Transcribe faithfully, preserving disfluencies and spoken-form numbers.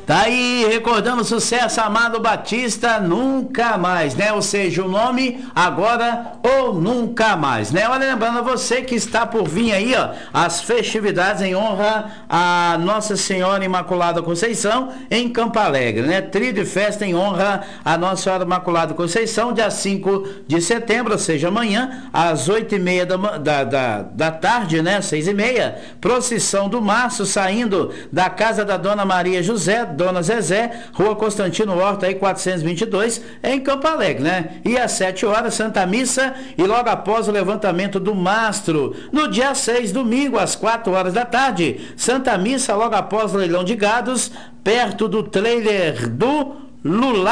Tá aí, recordando o sucesso Amado Batista, Nunca Mais, né? Ou seja, o nome Agora ou Nunca Mais, né? Olha, lembrando a você que está por vir aí, ó, as festividades em honra a Nossa Senhora Imaculada Conceição em Campo Alegre, né? Tríduo de festa em honra a Nossa Senhora Imaculada Conceição, dia cinco de setembro, ou seja, amanhã, às oito e meia da, da, da, da tarde, né? Seis e meia, procissão do Março, saindo da casa da Dona Maria José, Dona Zezé, Rua Constantino Horta, aí quatrocentos e vinte e dois, em Campo Alegre, né? E às sete horas, Santa Missa, e logo após o levantamento do mastro. No dia seis, domingo, às quatro horas da tarde, Santa Missa, logo após o leilão de gados, perto do trailer do Lula.